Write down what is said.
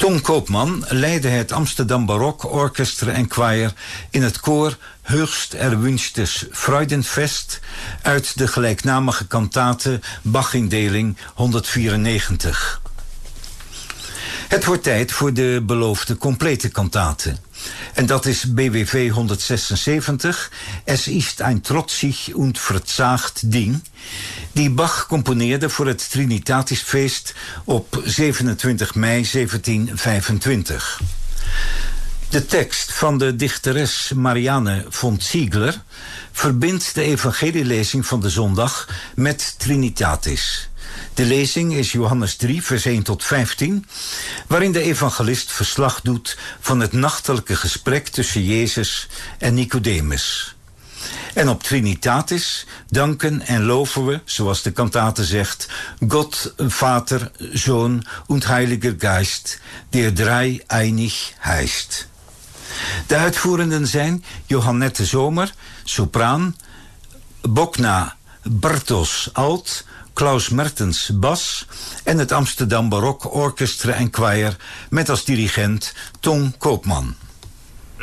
Ton Koopman leidde het Amsterdam Barok Orchestra en Choir in het koor Höchst erwünschtes Freudenfest uit de gelijknamige kantate Bach-indeling 194. Het wordt tijd voor de beloofde complete kantate. En dat is BWV 176, Es ist ein trotzig und verzagt Ding, die Bach componeerde voor het Trinitatisfeest op 27 mei 1725. De tekst van de dichteres Marianne von Ziegler verbindt de evangelielezing van de zondag met Trinitatis. De lezing is Johannes 3, vers 1 tot 15, waarin de evangelist verslag doet van het nachtelijke gesprek tussen Jezus en Nicodemus. En op Trinitatis danken en loven we, zoals de kantate zegt, God, Vater, Zoon und Heiliger Geist, der drei einig heist. De uitvoerenden zijn Johannette Zomer, sopraan, Bokna Bartos alt, Klaus Mertens bas en het Amsterdam Barok Orchestra en Choir met als dirigent Ton Koopman.